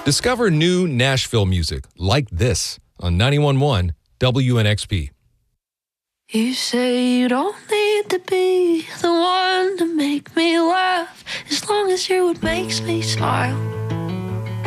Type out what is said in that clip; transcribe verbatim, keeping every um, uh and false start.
Discover new Nashville music like this on ninety-one point one W N X P. You say you don't need to be the one to make me laugh, as long as you're what makes me smile.